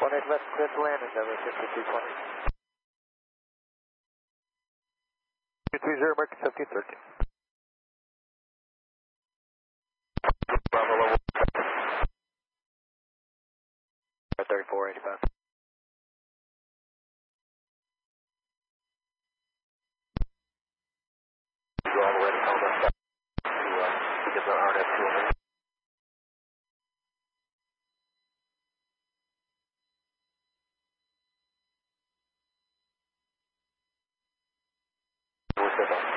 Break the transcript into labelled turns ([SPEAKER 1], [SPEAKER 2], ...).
[SPEAKER 1] 18 West, clear to land, Endeavor 5220. 230, Mark 1713. Bravo level 3485. Go all the way to Columbus to get the RNS 200. We're set up.